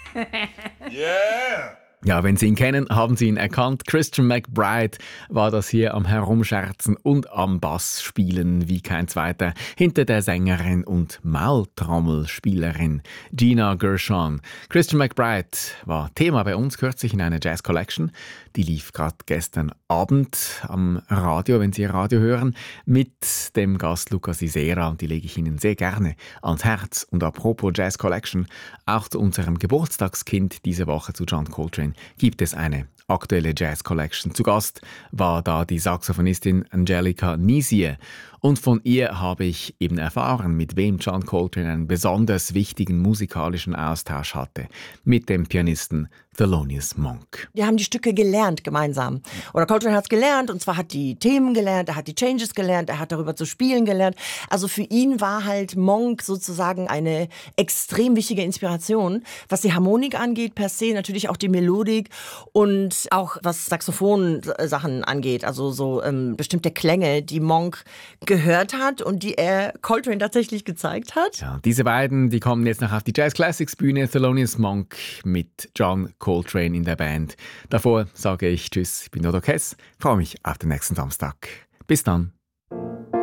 Yeah! Ja, wenn Sie ihn kennen, haben Sie ihn erkannt. Christian McBride war das hier am Herumscherzen und am Bass spielen wie kein zweiter hinter der Sängerin und Maultrommelspielerin Gina Gershon. Christian McBride war Thema bei uns kürzlich in einer Jazz Collection. Die lief gerade gestern Abend am Radio, wenn Sie Radio hören, mit dem Gast Lucas Isera. Und die lege ich Ihnen sehr gerne ans Herz. Und apropos Jazz Collection, auch zu unserem Geburtstagskind diese Woche, zu John Coltrane, gibt es eine aktuelle Jazz Collection. Zu Gast war da die Saxophonistin Angelica Nisie. Und von ihr habe ich eben erfahren, mit wem John Coltrane einen besonders wichtigen musikalischen Austausch hatte. Mit dem Pianisten Thelonious Monk. Die haben die Stücke gelernt gemeinsam. Oder Coltrane hat es gelernt, und zwar hat die Themen gelernt, er hat die Changes gelernt, er hat darüber zu spielen gelernt. Also für ihn war halt Monk sozusagen eine extrem wichtige Inspiration, was die Harmonik angeht per se, natürlich auch die Melodik und auch was Saxophon-Sachen angeht, also so bestimmte Klänge, die Monk gehört hat und die er Coltrane tatsächlich gezeigt hat. Ja, diese beiden, die kommen jetzt noch auf die Jazz Classics Bühne, Thelonious Monk mit John Coltrane in der Band. Davor sage ich Tschüss, ich bin Dodo Kess, freue mich auf den nächsten Samstag. Bis dann.